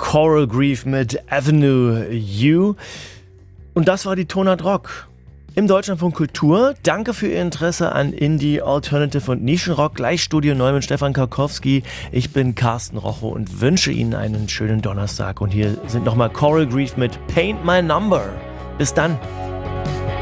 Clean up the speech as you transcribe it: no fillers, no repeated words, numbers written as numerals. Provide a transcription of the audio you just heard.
Coral Grief mit Avenue U. Und das war die Tonart Rock im Deutschlandfunk Kultur. Danke für Ihr Interesse an Indie, Alternative und Nischenrock. Gleich Studio 9 mit Stefan Karkowski. Ich bin Carsten Rochow und wünsche Ihnen einen schönen Donnerstag. Und hier sind nochmal Coral Grief mit Paint My Number. Bis dann.